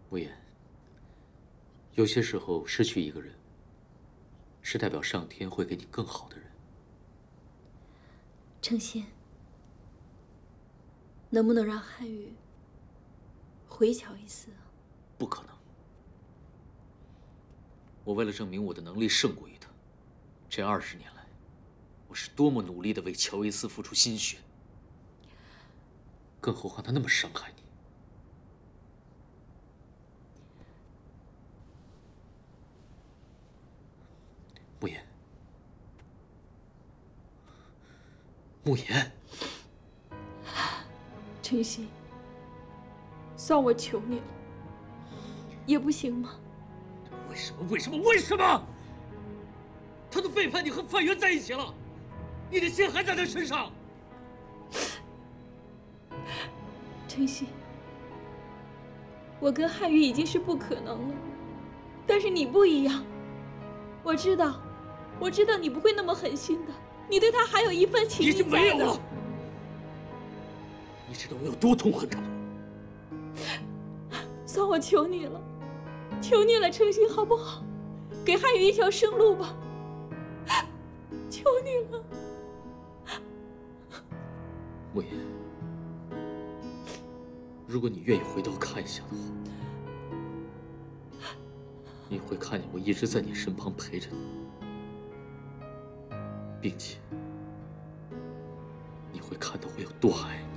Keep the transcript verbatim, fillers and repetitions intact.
无言，有些时候失去一个人，是代表上天会给你更好的人。 程心，能不能让汉语回乔一次啊？ 不可能。我为了证明我的能力胜过于他，这二十年来，我是多么努力地为乔伊斯付出心血。更何况他那么伤害你。慕言，慕言， 程心，算我求你了，也不行吗？ 为什么？为什么？为什么？他都背叛你和范源在一起了，你的心还在他身上。 程心，我跟汉语已经是不可能了，但是你不一样，我知道，我知道你不会那么狠心的，你对他还有一份情谊在的。 已经没有了。你知道我有多痛恨他吗？ 算我求你了，求你了，程心，好不好？给汉语一条生路吧，求你了。 慕言，如果你愿意回头看一下的话，你会看见我一直在你身旁陪着你，并且你会看到我有多爱你。